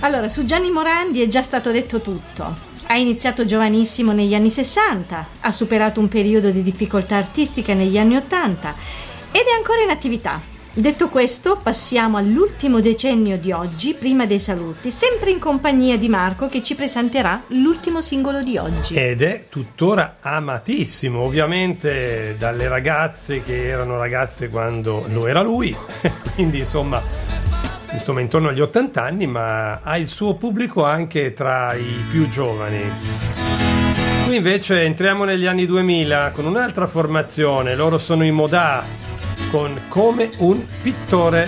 Allora, su Gianni Morandi è già stato detto tutto. Ha iniziato giovanissimo negli anni 60, ha superato un periodo di difficoltà artistica negli anni 80 ed è ancora in attività. Detto questo, passiamo all'ultimo decennio di oggi, prima dei saluti, sempre in compagnia di Marco che ci presenterà l'ultimo singolo di oggi. Ed è tuttora amatissimo, ovviamente dalle ragazze che erano ragazze quando lo era lui, quindi insomma intorno agli 80 anni, ma ha il suo pubblico anche tra i più giovani. Qui invece entriamo negli anni 2000 con un'altra formazione, loro sono i Modà con Come un pittore.